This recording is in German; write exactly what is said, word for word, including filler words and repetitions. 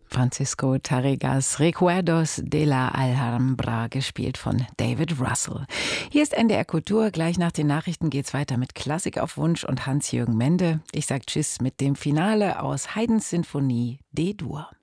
Francisco Tárregas Recuerdos de la Alhambra, gespielt von David Russell. Hier ist N D R Kultur. Gleich nach den Nachrichten geht's weiter mit Klassik auf Wunsch und Hans-Jürgen Mende. Ich sag Tschüss mit dem Finale aus Haydns Sinfonie D-Dur.